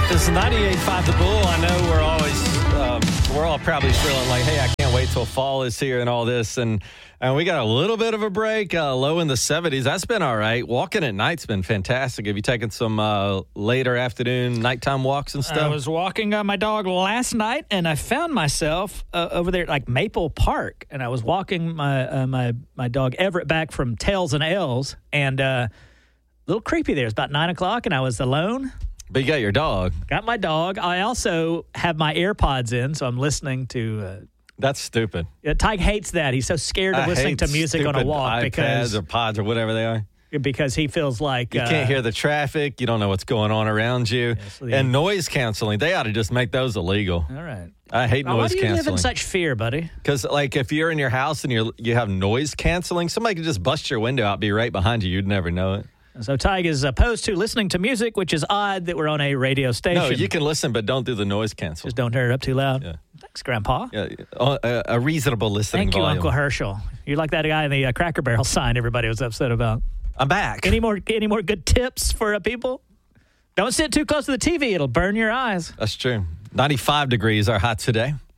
It's 98.5 The Bull. I know we're all probably feeling like, hey, I can't wait till fall is here and all this. And we got a little bit of a break, low in the 70s. That's been all right. Walking at night's been fantastic. Have you taken some later afternoon, nighttime walks and stuff? I was walking my dog last night, and I found myself over there at like Maple Park, and I was walking my dog Everett back from Tails and L's, and a little creepy there. It's about 9 o'clock, and I was alone. But you got your dog. Got my dog. I also have my AirPods in, so I'm listening to... That's stupid. Tyke hates that. He's so scared of listening to music on a walk. iPads or pods or whatever they are. Because he feels like... You can't hear the traffic. You don't know what's going on around you. Yes, and noise canceling. They ought to just make those illegal. All right. I hate noise canceling. Why do you live in such fear, buddy? Because, like, if you're in your house and you have noise canceling, somebody could just bust your window out, be right behind you. You'd never know it. So Tyke is opposed to listening to music, which is odd that we're on a radio station. No, you can listen, but don't do the noise cancel. Just don't turn it up too loud. Yeah. Thanks, Grandpa. Yeah, a reasonable listening Thank you, volume. Uncle Herschel. You're like that guy in the Cracker Barrel sign everybody was upset about. I'm back. Any more good tips for people? Don't sit too close to the TV. It'll burn your eyes. That's true. 95 degrees are hot today.